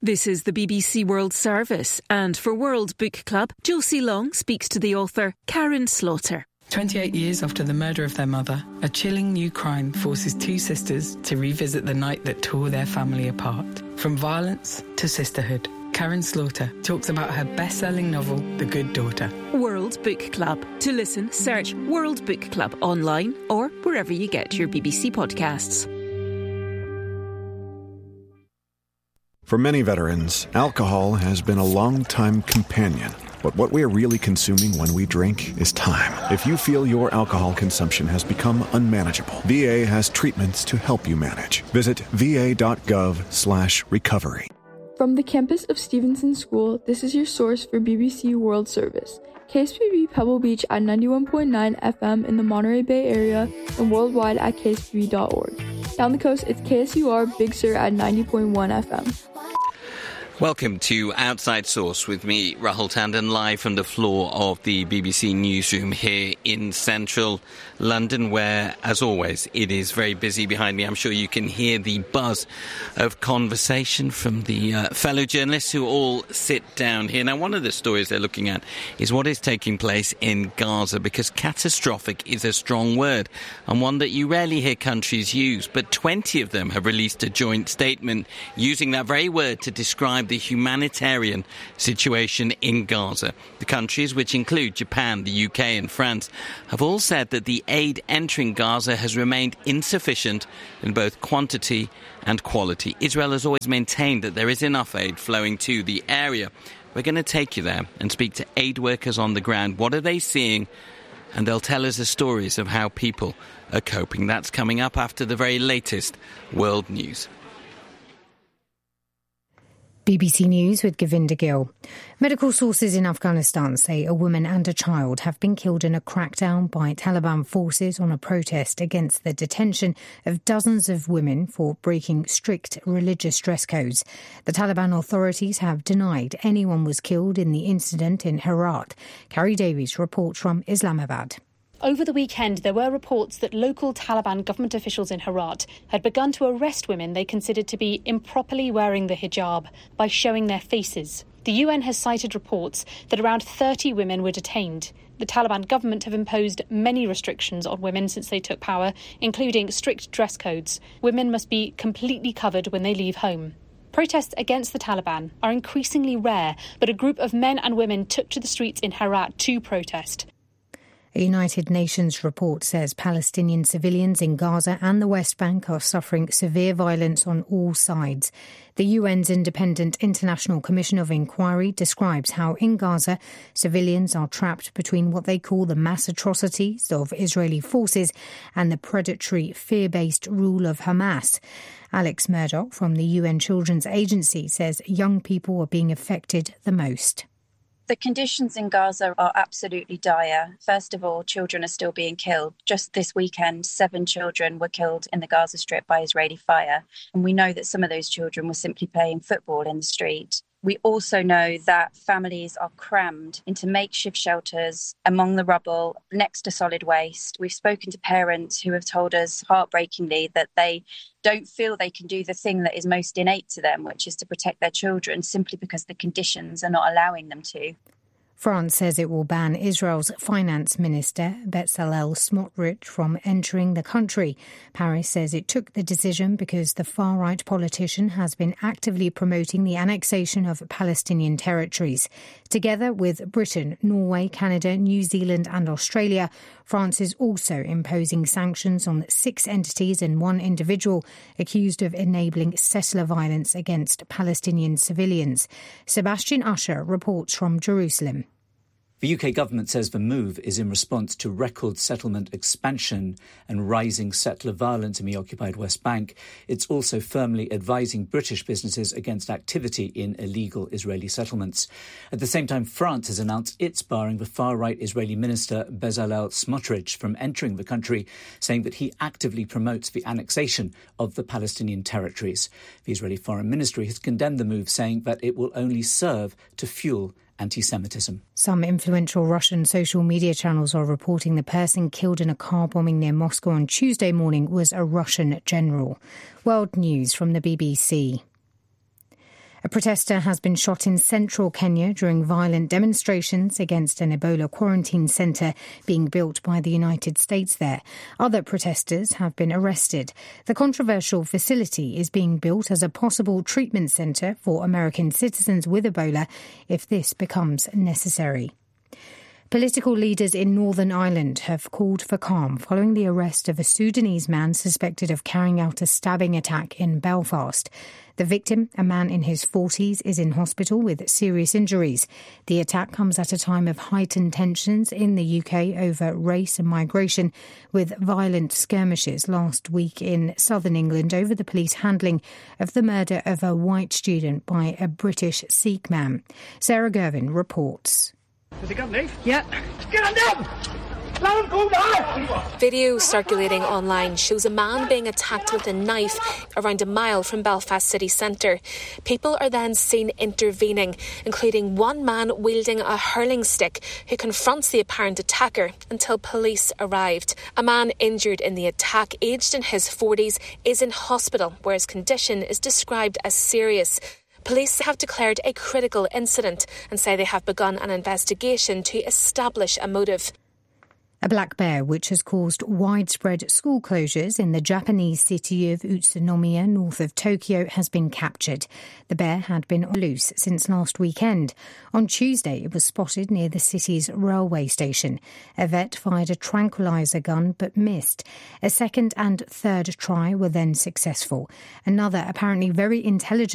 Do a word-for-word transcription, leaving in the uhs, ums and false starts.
This is the B B C World Service, and for World Book Club, Josie Long speaks to the author Karin Slaughter. twenty-eight years after the murder of their mother, a chilling new crime forces two sisters to revisit the night that tore their family apart. From violence to sisterhood, Karin Slaughter talks about her best-selling novel, The Good Daughter. World Book Club. To listen, search World Book Club online or wherever you get your B B C podcasts. For many veterans, alcohol has been a long-time companion. But what we're really consuming when we drink is time. If you feel your alcohol consumption has become unmanageable, V A has treatments to help you manage. Visit va.gov slash recovery. From the campus of Stevenson School, this is your source for B B C World Service. K S P B Pebble Beach at ninety-one point nine F M in the Monterey Bay area and worldwide at k s p b dot org. Down the coast, it's K S U R Big Sur at ninety point one F M. Welcome to Outside Source with me, Rahul Tandon, live from the floor of the B B C newsroom here in central London, where, as always, it is very busy behind me. I'm sure you can hear the buzz of conversation from the uh, fellow journalists who all sit down here. Now, one of the stories they're looking at is what is taking place in Gaza, because catastrophic is a strong word and one that you rarely hear countries use, but twenty of them have released a joint statement using that very word to describe the humanitarian situation in Gaza. The countries, which include Japan, the U K and France, have all said that the aid entering Gaza has remained insufficient in both quantity and quality. Israel has always maintained that there is enough aid flowing to the area. We're going to take you there and speak to aid workers on the ground. What are they seeing? And they'll tell us the stories of how people are coping. That's coming up after the very latest world news. B B C News with Govinda Gill. Medical sources in Afghanistan say a woman and a child have been killed in a crackdown by Taliban forces on a protest against the detention of dozens of women for breaking strict religious dress codes. The Taliban authorities have denied anyone was killed in the incident in Herat. Carrie Davies reports from Islamabad. Over the weekend, there were reports that local Taliban government officials in Herat had begun to arrest women they considered to be improperly wearing the hijab by showing their faces. The U N has cited reports that around thirty women were detained. The Taliban government have imposed many restrictions on women since they took power, including strict dress codes. Women must be completely covered when they leave home. Protests against the Taliban are increasingly rare, but a group of men and women took to the streets in Herat to protest. A United Nations report says Palestinian civilians in Gaza and the West Bank are suffering severe violence on all sides. The U N's Independent International Commission of Inquiry describes how in Gaza, civilians are trapped between what they call the mass atrocities of Israeli forces and the predatory, fear-based rule of Hamas. Alex Murdoch from the U N Children's Agency says young people are being affected the most. The conditions in Gaza are absolutely dire. First of all, children are still being killed. Just this weekend, seven children were killed in the Gaza Strip by Israeli fire. And we know that some of those children were simply playing football in the street. We also know that families are crammed into makeshift shelters among the rubble next to solid waste. We've spoken to parents who have told us heartbreakingly that they don't feel they can do the thing that is most innate to them, which is to protect their children, simply because the conditions are not allowing them to. France says it will ban Israel's finance minister, Bezalel Smotrich, from entering the country. Paris says it took the decision because the far-right politician has been actively promoting the annexation of Palestinian territories. Together with Britain, Norway, Canada, New Zealand and Australia, France is also imposing sanctions on six entities and one individual accused of enabling settler violence against Palestinian civilians. Sebastian Usher reports from Jerusalem. The U K government says the move is in response to record settlement expansion and rising settler violence in the occupied West Bank. It's also firmly advising British businesses against activity in illegal Israeli settlements. At the same time, France has announced it's barring the far-right Israeli minister Bezalel Smotrich from entering the country, saying that he actively promotes the annexation of the Palestinian territories. The Israeli Foreign Ministry has condemned the move, saying that it will only serve to fuel anti-Semitism. Some influential Russian social media channels are reporting the person killed in a car bombing near Moscow on Tuesday morning was a Russian general. World News from the B B C. A protester has been shot in central Kenya during violent demonstrations against an Ebola quarantine centre being built by the United States there. Other protesters have been arrested. The controversial facility is being built as a possible treatment centre for American citizens with Ebola if this becomes necessary. Political leaders in Northern Ireland have called for calm following the arrest of a Sudanese man suspected of carrying out a stabbing attack in Belfast. The victim, a man in his forties, is in hospital with serious injuries. The attack comes at a time of heightened tensions in the U K over race and migration, with violent skirmishes last week in southern England over the police handling of the murder of a white student by a British Sikh man. Sarah Gervin reports. Has he got a knife? Yeah. Get him down! Let him go down! Video circulating online shows a man being attacked with a knife around a mile from Belfast city centre. People are then seen intervening, including one man wielding a hurling stick who confronts the apparent attacker until police arrived. A man injured in the attack, aged in his forties, is in hospital where his condition is described as serious. Police have declared a critical incident and say they have begun an investigation to establish a motive. A black bear, which has caused widespread school closures in the Japanese city of Utsunomiya, north of Tokyo, has been captured. The bear had been loose since last weekend. On Tuesday, it was spotted near the city's railway station. A vet fired a tranquilizer gun but missed. A second and third try were then successful. Another apparently very intelligent